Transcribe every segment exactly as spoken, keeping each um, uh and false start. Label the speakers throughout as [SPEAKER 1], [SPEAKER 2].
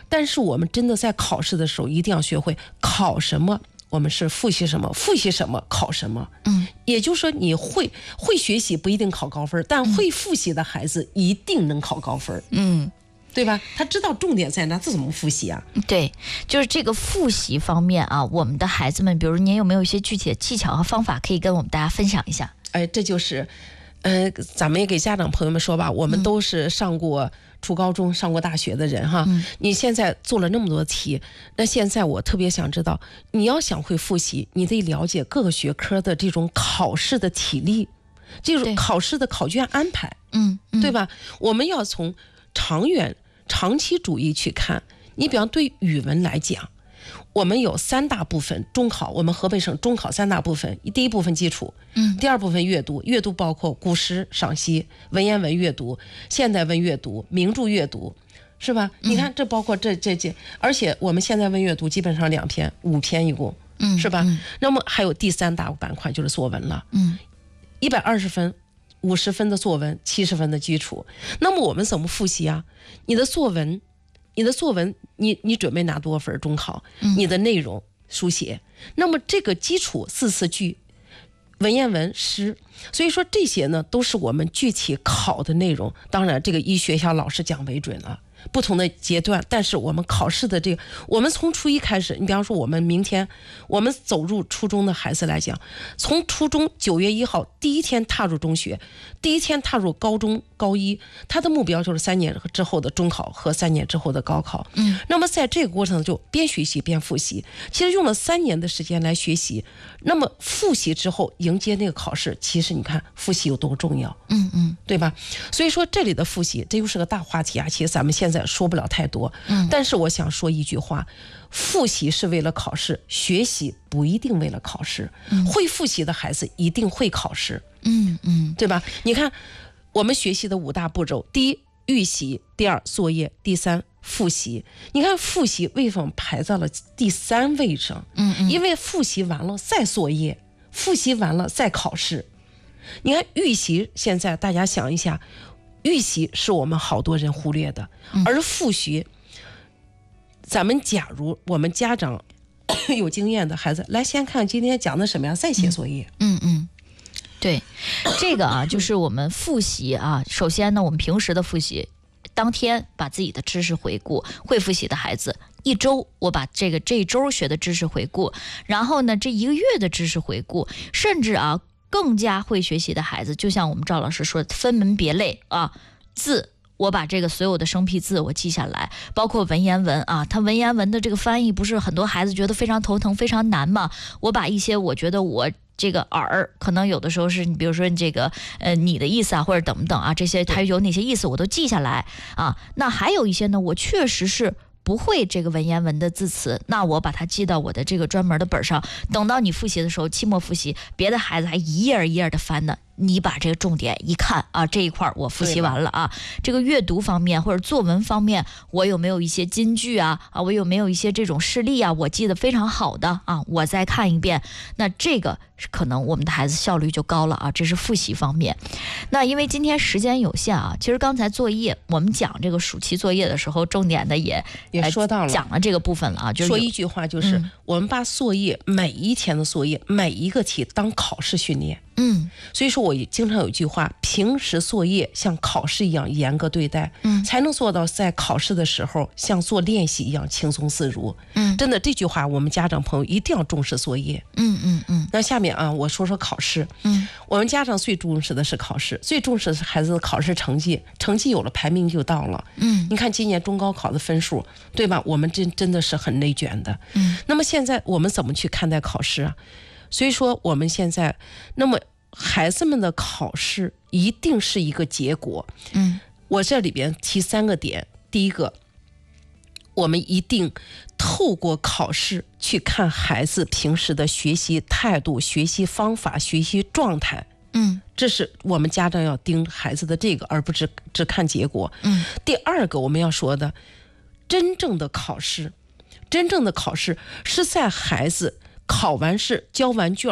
[SPEAKER 1] 但是我们真的在考试的时候一定要学会考什么我们是复习什么，复习什么考什么。
[SPEAKER 2] 嗯，
[SPEAKER 1] 也就是说你会会学习不一定考高分，但会复习的孩子一定能考高分。
[SPEAKER 2] 嗯，
[SPEAKER 1] 对吧？他知道重点在哪，这怎么复习啊？
[SPEAKER 2] 对，就是这个复习方面啊，我们的孩子们，比如您有没有一些具体的技巧和方法可以跟我们大家分享一下？
[SPEAKER 1] 哎，这就是呃，咱们也给家长朋友们说吧，我们都是上过初高中、上过大学的人哈。
[SPEAKER 2] 嗯，
[SPEAKER 1] 你现在做了那么多题，那现在我特别想知道，你要想会复习，你得了解各个学科的这种考试的体例，这种考试的考卷安排，
[SPEAKER 2] 嗯，嗯
[SPEAKER 1] 对吧？我们要从长远、长期主义去看。你比方对语文来讲，我们有三大部分中考，我们河北省中考三大部分，第一部分基础，
[SPEAKER 2] 嗯，
[SPEAKER 1] 第二部分阅读，阅读包括古诗、赏析、文言文阅读、现代文阅读、名著阅读，是吧？你看这包括这这这，而且我们现在文阅读基本上两篇、五篇一共，
[SPEAKER 2] 嗯，
[SPEAKER 1] 是吧？
[SPEAKER 2] 嗯、
[SPEAKER 1] 那么还有第三大板块就是作文了，
[SPEAKER 2] 嗯，
[SPEAKER 1] 一百二十分。五十分的作文，七十分的基础。那么我们怎么复习啊？你的作文，你的作文，你你准备拿多少分中考？你的内容书写，那么这个基础四字句、文言文、诗，所以说这些呢都是我们具体考的内容。当然，这个以学校老师讲为准了。不同的阶段，但是我们考试的这个，我们从初一开始，你比方说我们明天我们走入初中的孩子来讲，从初中九月一号第一天踏入中学，第一天踏入高中高一，他的目标就是三年之后的中考和三年之后的高考。
[SPEAKER 2] 嗯，
[SPEAKER 1] 那么在这个过程就边学习边复习，其实用了三年的时间来学习，那么复习之后迎接那个考试，其实你看复习有多重要，
[SPEAKER 2] 嗯嗯，
[SPEAKER 1] 对吧？所以说这里的复习，这又是个大话题啊，其实咱们现在说不了太多，嗯，但是我想说一句话，复习是为了考试，学习不一定为了考试，嗯，会复习的孩子一定会考试，
[SPEAKER 2] 嗯嗯，
[SPEAKER 1] 对吧？你看我们学习的五大步骤，第一预习，第二作业，第三复习。你看复习为什么排在了第三位上？
[SPEAKER 2] 嗯嗯，
[SPEAKER 1] 因为复习完了再作业，复习完了再考试。你看预习，现在大家想一下，预习是我们好多人忽略的，而复习，咱们假如我们家长有经验的孩子，来先看今天讲的什么呀，再写作业。
[SPEAKER 2] 嗯嗯。嗯对，这个啊，就是我们复习啊。首先呢，我们平时的复习，当天把自己的知识回顾，会复习的孩子，一周我把这个这一周学的知识回顾，然后呢，这一个月的知识回顾，甚至啊，更加会学习的孩子，就像我们赵老师说，分门别类啊，字。我把这个所有的生僻字我记下来，包括文言文啊，它文言文的这个翻译不是很多孩子觉得非常头疼、非常难吗？我把一些我觉得我这个耳可能有的时候是你比如说这个呃你的意思啊，或者等等啊，这些它有哪些意思我都记下来啊。那还有一些呢，我确实是不会这个文言文的字词，那我把它记到我的这个专门的本上，等到你复习的时候，期末复习，别的孩子还一页一页的翻呢。你把这个重点一看啊，这一块我复习完了啊。这个阅读方面或者作文方面，我有没有一些金句啊？啊，我有没有一些这种事例啊？我记得非常好的啊，我再看一遍。那这个可能我们的孩子效率就高了啊。这是复习方面。那因为今天时间有限啊，其实刚才作业我们讲这个暑期作业的时候，重点的也
[SPEAKER 1] 也说到了，
[SPEAKER 2] 讲了这个部分了啊。就是
[SPEAKER 1] 说一句话，就是、嗯、我们把作业每一天的作业每一个题当考试训练。
[SPEAKER 2] 嗯，
[SPEAKER 1] 所以说我经常有一句话，平时作业像考试一样严格对待，嗯，才能做到在考试的时候像做练习一样轻松自如。嗯，真的这句话我们家长朋友一定要重视作业。
[SPEAKER 2] 嗯嗯嗯。
[SPEAKER 1] 那下面啊，我说说考试。嗯，我们家长最重视的是考试，最重视的是孩子的考试成绩，成绩有了排名就到了。嗯，你看今年中高考的分数，对吧？我们真真的是很内卷的。嗯，那么现在我们怎么去看待考试啊？所以说我们现在，那么孩子们的考试一定是一个结果。嗯，我这里边提三个点。第一个，我们一定透过考试去看孩子平时的学习态度、学习方法、学习状态。嗯，这是我们家长要盯孩子的这个，而不是只看结果。嗯，第二个我们要说的，真正的考试，真正的考试是在孩子考完试、交完卷、出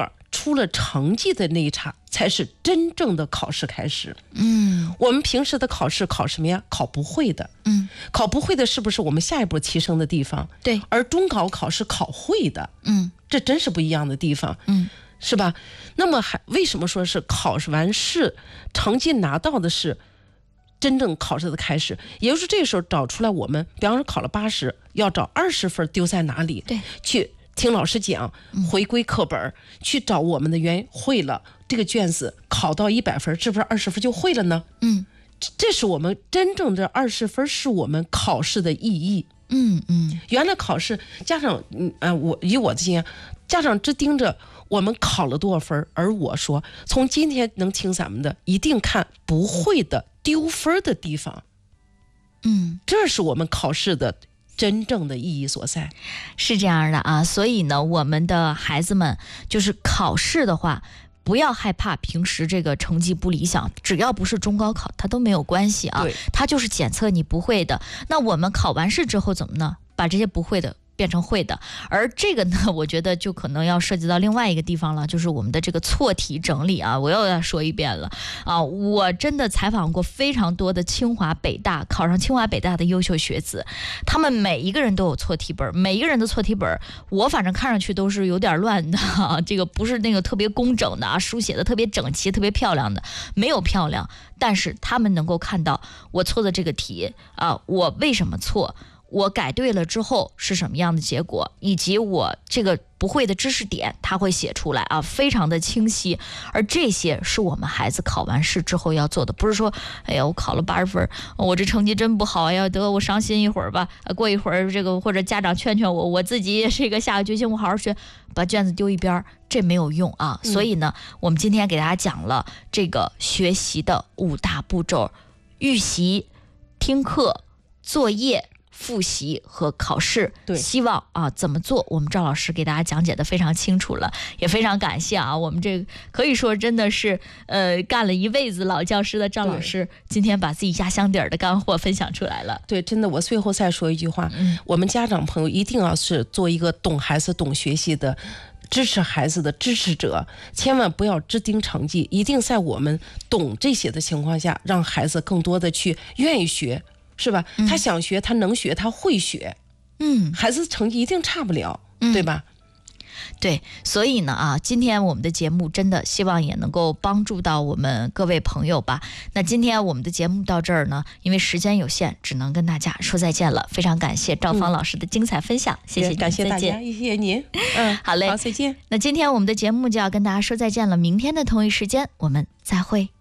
[SPEAKER 1] 出了成绩的那一刹，才是真正的考试开始。
[SPEAKER 2] 嗯，
[SPEAKER 1] 我们平时的考试考什么呀？考不会的。
[SPEAKER 2] 嗯，
[SPEAKER 1] 考不会的是不是我们下一步提升的地方？
[SPEAKER 2] 对。
[SPEAKER 1] 而中考考试考会的，
[SPEAKER 2] 嗯，
[SPEAKER 1] 这真是不一样的地方。
[SPEAKER 2] 嗯，
[SPEAKER 1] 是吧？那么还为什么说是考完试成绩拿到的是真正考试的开始？也就是这时候找出来我们，比方说考了八十，要找二十分丢在哪里？
[SPEAKER 2] 对，
[SPEAKER 1] 去听老师讲，回归课本，嗯、去找我们的原因。会了这个卷子考到一百分，是不是二十分就会了呢？
[SPEAKER 2] 嗯，
[SPEAKER 1] 这这是我们真正的二十分，是我们考试的意义。
[SPEAKER 2] 嗯嗯，
[SPEAKER 1] 原来考试家长，嗯啊，我以我的经验，家长只盯着我们考了多少分，而我说，从今天能听咱们的，一定看不会的、丢分的地方。
[SPEAKER 2] 嗯，
[SPEAKER 1] 这是我们考试的真正的意义所在。
[SPEAKER 2] 是这样的啊，所以呢，我们的孩子们就是考试的话，不要害怕平时这个成绩不理想，只要不是中高考，它都没有关系啊。它就是检测你不会的。那我们考完试之后怎么呢？把这些不会的变成会的。而这个呢，我觉得就可能要涉及到另外一个地方了，就是我们的这个错题整理啊。我又要说一遍了啊！我真的采访过非常多的清华北大考上清华北大的优秀学子，他们每一个人都有错题本，每一个人的错题本我反正看上去都是有点乱的、啊、这个不是那个特别工整的啊，书写的特别整齐特别漂亮的，没有漂亮，但是他们能够看到我错的这个题啊，我为什么错，我改对了之后是什么样的结果，以及我这个不会的知识点他会写出来啊，非常的清晰。而这些是我们孩子考完试之后要做的，不是说哎呀我考了八十分，我这成绩真不好呀，得我伤心一会儿吧，过一会儿这个或者家长劝劝我，我自己这个下个决心我好好学，把卷子丢一边，这没有用啊。
[SPEAKER 1] 嗯、
[SPEAKER 2] 所以呢，我们今天给大家讲了这个学习的五大步骤：预习、听课、作业、复习和考试。
[SPEAKER 1] 对，
[SPEAKER 2] 希望啊怎么做，我们赵老师给大家讲解的非常清楚了，也非常感谢啊，我们这个可以说真的是呃干了一辈子老教师的赵老师，今天把自己压箱底儿的干货分享出来了。
[SPEAKER 1] 对，真的，我最后再说一句话，嗯、我们家长朋友一定要是做一个懂孩子、懂学习的。支持孩子的支持者，千万不要只盯成绩，一定在我们懂这些的情况下，让孩子更多的去愿意学，是吧？嗯、他想学，他能学，他会学，嗯，孩子成绩一定差不了，嗯、对吧？
[SPEAKER 2] 对，所以呢啊，今天我们的节目真的希望也能够帮助到我们各位朋友吧。那今天我们的节目到这儿呢，因为时间有限，只能跟大家说再见了。非常感谢赵芳老师的精彩分享，嗯、谢谢您，
[SPEAKER 1] 感谢大家，谢谢您。嗯，
[SPEAKER 2] 好嘞，
[SPEAKER 1] 好，再见。
[SPEAKER 2] 那今天我们的节目就要跟大家说再见了，明天的同一时间我们再会。